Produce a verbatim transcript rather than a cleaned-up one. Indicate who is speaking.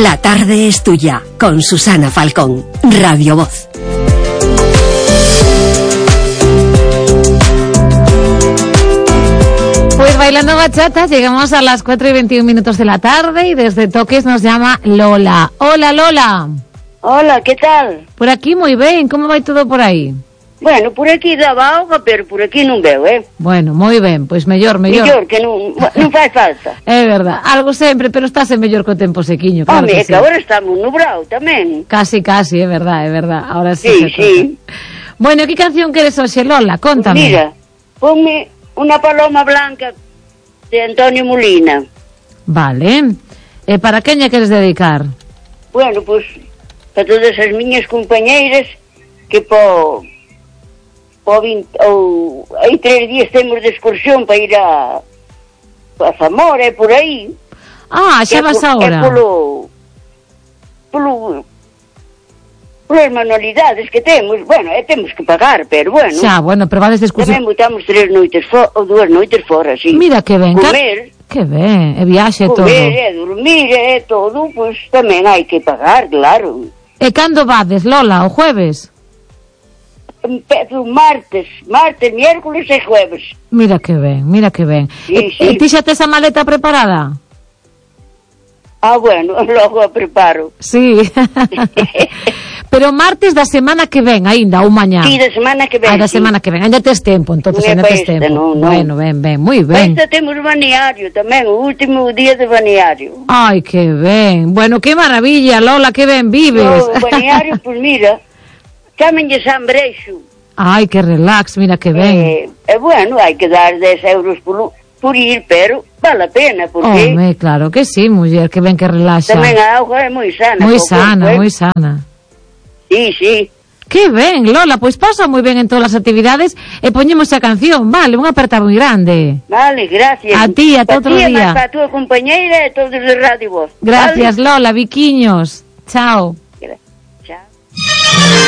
Speaker 1: La tarde es tuya, con Susana Falcón, Radio Voz.
Speaker 2: Pues bailando bachata, llegamos a las cuatro y veintiún minutos de la tarde y desde Toques nos llama Lola. Hola, Lola.
Speaker 3: Hola, ¿qué tal?
Speaker 2: Por aquí muy bien, ¿cómo va todo por aí?
Speaker 3: Bueno, por aquí daba auga, pero por aquí non veo, eh?
Speaker 2: Bueno, moi ben, pois mellor, mellor.
Speaker 3: Mellor, que non, non fai falta.
Speaker 2: É verdad, algo sempre, pero estáse mellor co tempo sequiño, claro.
Speaker 3: Home,
Speaker 2: que,
Speaker 3: que
Speaker 2: sí.
Speaker 3: agora estamos nubrado tamén.
Speaker 2: Casi, casi, é verdad, é verdad. Ahora sí.
Speaker 3: Sí,
Speaker 2: se
Speaker 3: sí.
Speaker 2: toca. Bueno, que canción queres hoxe, Lola? Contame.
Speaker 3: Pues mira, ponme unha paloma blanca de Antonio Molina.
Speaker 2: Vale. E para quen lle queres dedicar?
Speaker 3: Bueno, pois, pues, para todas as miñas compañeiras que po... po vinte, ou hai tres días temos de excursión para ir a a Zamora e por aí.
Speaker 2: Ah, xa vas agora.
Speaker 3: É polo polo polas manualidades que temos, bueno, é temos que pagar, pero bueno.
Speaker 2: Xa, bueno, pero vades de excursión.
Speaker 3: Tamén botamos tres noites fora, ou dúas noites fora, sí.
Speaker 2: Mira que ben.
Speaker 3: Comer.
Speaker 2: Que ben, e viaxe todo.
Speaker 3: Comer e dormir e todo, pois pues, tamén hai que pagar, claro.
Speaker 2: E cando vades, Lola, o jueves?
Speaker 3: Empezo martes, martes, miércoles e jueves.
Speaker 2: Mira que ben, mira que ben.
Speaker 3: Sí,
Speaker 2: e,
Speaker 3: sí.
Speaker 2: e ti xa tes a maleta preparada?
Speaker 3: Ah, bueno, logo a preparo.
Speaker 2: Sí. Pero martes da semana que ven, aínda, ou mañá.
Speaker 3: Sí, da semana que ven.
Speaker 2: Ah, da
Speaker 3: sí.
Speaker 2: semana que ven, aínda tes tempo, entonces
Speaker 3: Non é
Speaker 2: aínda
Speaker 3: pa
Speaker 2: tes
Speaker 3: esta,
Speaker 2: tempo.
Speaker 3: non, non.
Speaker 2: Bueno, ben, ben, moi ben.
Speaker 3: Esta temos balneario tamén, o último día de balneario.
Speaker 2: Ai, que ben. Bueno, que maravilla, Lola, que ben vives.
Speaker 3: O balneario, pois pues mira, chámenlle San Breixo.
Speaker 2: Ai, que relax, mira que ben.
Speaker 3: Eh, eh, bueno, hai que dar dez euros por, por ir, pero vale a pena, porque
Speaker 2: Home, claro que sí, muller, que ben que relaxa.
Speaker 3: tamén a auga é moi sana.
Speaker 2: Moi
Speaker 3: co
Speaker 2: sana,
Speaker 3: corpo, eh?
Speaker 2: moi sana.
Speaker 3: Sí, sí.
Speaker 2: Que ben, Lola, pois pasa moi ben en todas as actividades e poñemos a canción, vale, unha aperta moi grande.
Speaker 3: Vale, gracias.
Speaker 2: A ti, ata
Speaker 3: Pa
Speaker 2: outro
Speaker 3: ti,
Speaker 2: día.
Speaker 3: Para a túa compañeira e todos de Radio Voz.
Speaker 2: Gracias,
Speaker 3: Vale?
Speaker 2: Lola, biquiños. Chao.
Speaker 3: Chao.